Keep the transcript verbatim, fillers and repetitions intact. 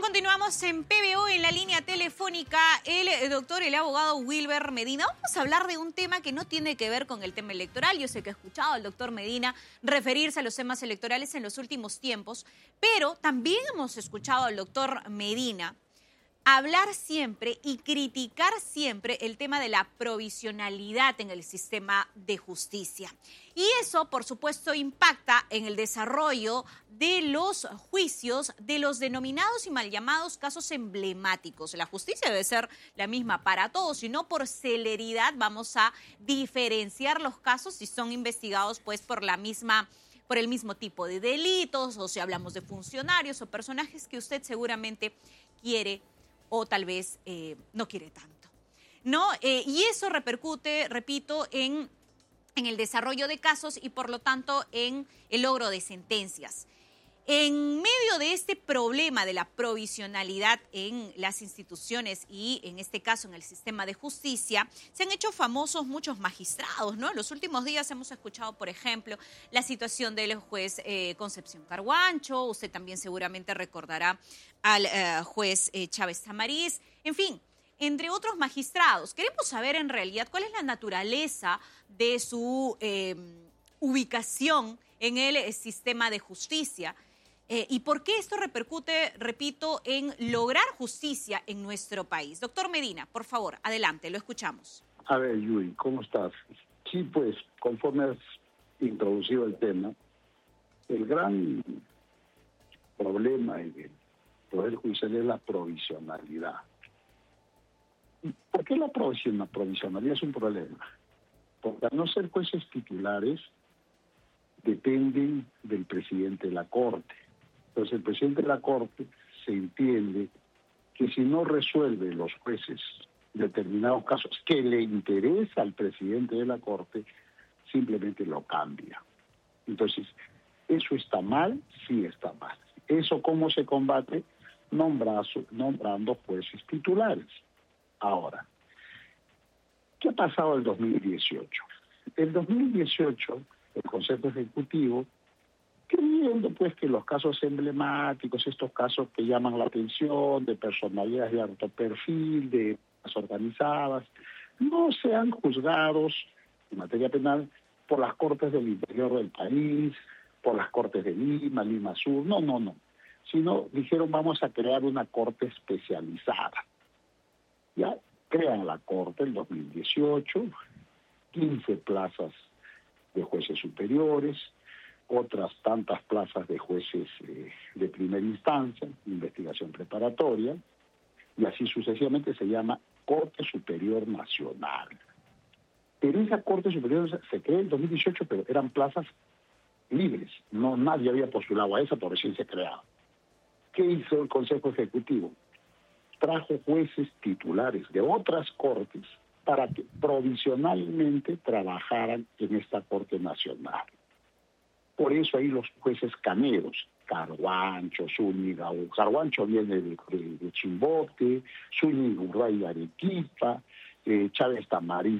Continuamos en P B O en la línea telefónica. El doctor, el abogado Wilber Medina. Vamos a hablar de un tema que no tiene que ver con el tema electoral. Yo sé que he escuchado al doctor Medina referirse a los temas electorales en los últimos tiempos, pero también hemos escuchado al doctor Medina hablar siempre y criticar siempre el tema de la provisionalidad en el sistema de justicia. Y eso, por supuesto, impacta en el desarrollo de los juicios de los denominados y mal llamados casos emblemáticos. La justicia debe ser la misma para todos, y no por celeridad vamos a diferenciar los casos si son investigados pues por la misma por el mismo tipo de delitos, o si hablamos de funcionarios o personajes que usted seguramente quiere o tal vez eh, no quiere tanto, ¿no? Eh, y eso repercute, repito, en, en el desarrollo de casos y, por lo tanto, en el logro de sentencias. En medio de este problema de la provisionalidad en las instituciones y, en este caso, en el sistema de justicia, se han hecho famosos muchos magistrados, ¿no? En los últimos días hemos escuchado, por ejemplo, la situación del juez eh, Concepción Carhuancho. Usted también seguramente recordará al eh, juez eh, Chávez Tamariz. En fin, entre otros magistrados. Queremos saber, en realidad, cuál es la naturaleza de su eh, ubicación en el eh, sistema de justicia. Eh, ¿Y por qué esto repercute, repito, en lograr justicia en nuestro país? Doctor Medina, por favor, adelante, lo escuchamos. A ver, Yuri, ¿cómo estás? Sí, pues, conforme has introducido el tema, el gran problema en el Poder Judicial es la provisionalidad. ¿Por qué la provisionalidad es un problema? Porque al no ser jueces titulares, dependen del presidente de la Corte. Entonces, el presidente de la Corte se entiende que si no resuelve los jueces determinados casos que le interesa al presidente de la Corte, simplemente lo cambia. Entonces, ¿eso está mal? Sí está mal. ¿Eso cómo se combate? Nombrazo, nombrando jueces titulares. Ahora, ¿qué ha pasado el dos mil dieciocho? El dos mil dieciocho, el Consejo Ejecutivo, creyendo pues que los casos emblemáticos, estos casos que llaman la atención, de personalidades de alto perfil, de las organizadas, no sean juzgados en materia penal por las cortes del interior del país, por las cortes de Lima, Lima Sur, no, no, no, sino dijeron vamos a crear una corte especializada. Ya crean la corte en dos mil dieciocho, quince plazas de jueces superiores, otras tantas plazas de jueces eh, de primera instancia, investigación preparatoria, y así sucesivamente. Se llama Corte Superior Nacional. Pero esa Corte Superior se creó en dos mil dieciocho, pero eran plazas libres, no, nadie había postulado a esa, por recién se creaba. ¿Qué hizo el Consejo Ejecutivo? Trajo jueces titulares de otras cortes para que provisionalmente trabajaran en esta Corte Nacional. Por eso ahí los jueces caneros, Carhuancho, Zúñiga, Carhuancho viene de, de, de Chimbote, Zúñiga Urray de Arequipa, eh, Chávez Tamariz